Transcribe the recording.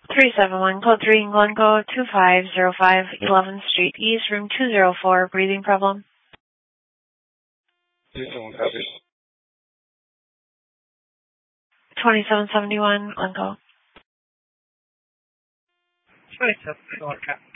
371 code 3 Glencoe 2505 11th Street East, room 204, breathing problem. 2771 Glencoe. 27 Glencoe.